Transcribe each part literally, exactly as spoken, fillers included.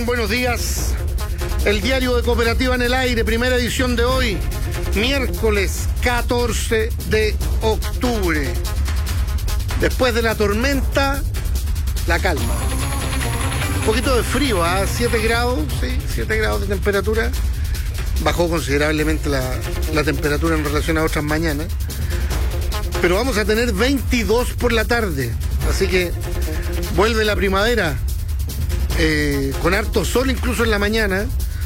Buenos días, el diario de Cooperativa en el Aire, primera edición de hoy, miércoles catorce de octubre. Después de la tormenta, la calma. Un poquito de frío, a ¿eh? siete grados, sí, siete grados de temperatura. Bajó considerablemente la, la temperatura en relación a otras mañanas. Pero vamos a tener veintidós por la tarde, así que vuelve la primavera. Eh, con harto sol incluso en la mañana.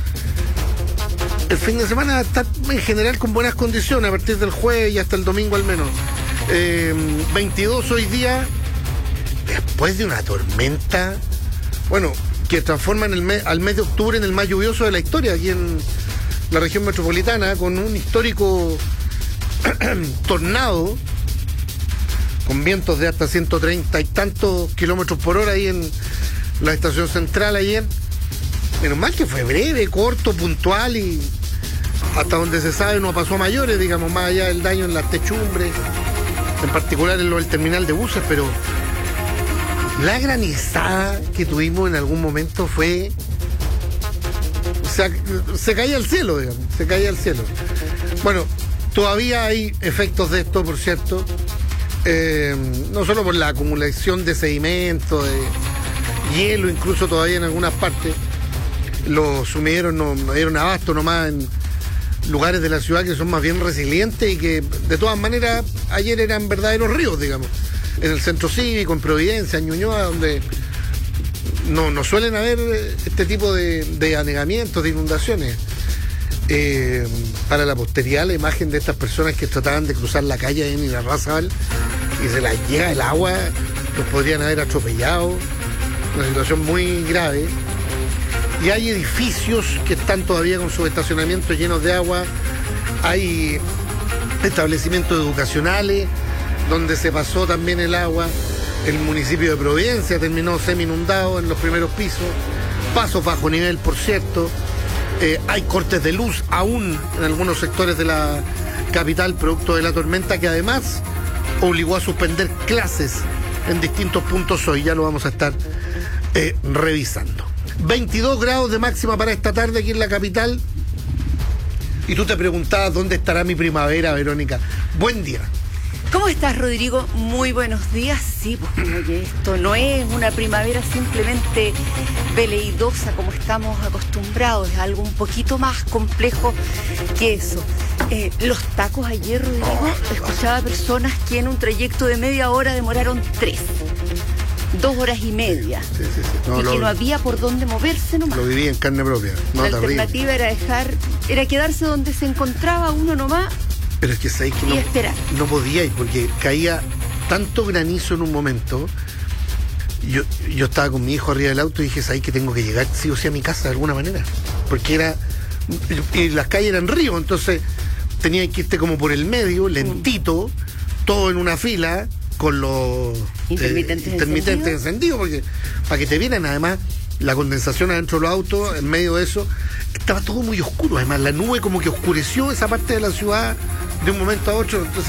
El fin de semana está en general con buenas condiciones a partir del jueves y hasta el domingo al menos. eh, veintidós hoy día, después de una tormenta, bueno, que transforma en el mes, al mes de octubre en el más lluvioso de la historia aquí en la región metropolitana, con un histórico tornado con vientos de hasta ciento treinta y tantos kilómetros por hora ahí en la estación central ayer. Menos mal que fue breve, corto, puntual y hasta donde se sabe no pasó a mayores, digamos, más allá del daño en las techumbres, en particular en lo del terminal de buses, pero la granizada que tuvimos en algún momento fue... O sea, se caía al cielo, digamos, se caía al cielo. Bueno, todavía hay efectos de esto, por cierto, eh, no solo por la acumulación de sedimento, de hielo, incluso todavía en algunas partes. Los sumidieros no, no dieron abasto nomás en lugares de la ciudad que son más bien resilientes y que de todas maneras ayer eran verdaderos ríos, digamos. En el centro cívico, en Providencia, en Ñuñoa, donde no, no suelen haber este tipo de, de anegamientos, de inundaciones. Eh, para la posteridad, la imagen de estas personas que trataban de cruzar la calle en Irarrázaval y se las llega el agua, los podrían haber atropellado. Una situación muy grave. Y hay edificios que están todavía con sus estacionamientos llenos de agua. Hay establecimientos educacionales donde se pasó también el agua. El municipio de Providencia terminó semi inundado en los primeros pisos. Pasos bajo nivel, por cierto. Eh, hay cortes de luz aún en algunos sectores de la capital producto de la tormenta, que además obligó a suspender clases en distintos puntos hoy. Ya lo vamos a estar Eh, revisando. veintidós grados de máxima para esta tarde aquí en la capital. Y tú te preguntabas dónde estará mi primavera, Verónica. Buen día. ¿Cómo estás, Rodrigo? Muy buenos días. Sí, pues oye, esto no es una primavera simplemente veleidosa como estamos acostumbrados, es algo un poquito más complejo que eso. Eh, los tacos ayer, Rodrigo, escuchaba personas que en un trayecto de media hora demoraron tres. Dos horas y media. Sí, sí, sí. No, y lo, que no había por dónde moverse nomás. Lo viví en carne propia. No, la terrible. alternativa era dejar, era quedarse donde se encontraba uno nomás. Pero es que sabéis que y no, esperar. no podíais, porque caía tanto granizo en un momento. Yo, yo estaba con mi hijo arriba del auto y dije, sabéis que tengo que llegar sí o sí a mi casa de alguna manera. Porque era. Y las calles eran ríos, entonces tenía que irte como por el medio, lentito, mm. todo en una fila, con los intermitentes, eh, intermitentes encendidos, porque para que te vieran además la condensación adentro de los autos, en medio de eso, estaba todo muy oscuro, además la nube como que oscureció esa parte de la ciudad de un momento a otro, entonces